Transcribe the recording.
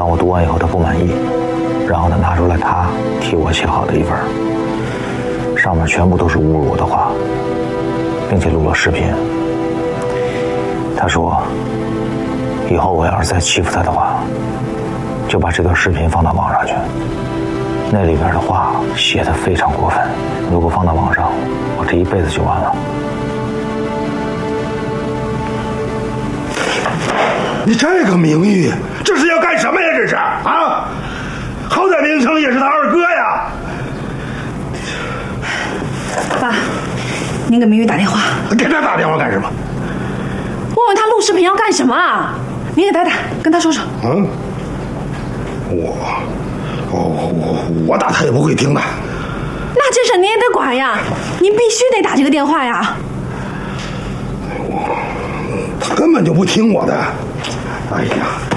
当我读完以后他不满意，然后他拿出来他替我写好的一份，上面全部都是侮辱我的话，并且录了视频。他说以后我要是再欺负他的话，就把这段视频放到网上去。那里边的话写得非常过分，如果放到网上，我这一辈子就完了。 你这个名誉，这是要干什么呀？这是啊！好歹明成也是他二哥呀。 爸，您给明玉打电话。 给他打电话干什么？ 问问他录视频要干什么啊？您给他打，跟他说说。 嗯，我打他也不会听的。 那这事您也得管呀，您必须得打这个电话呀。 他根本就不听我的。哎呀！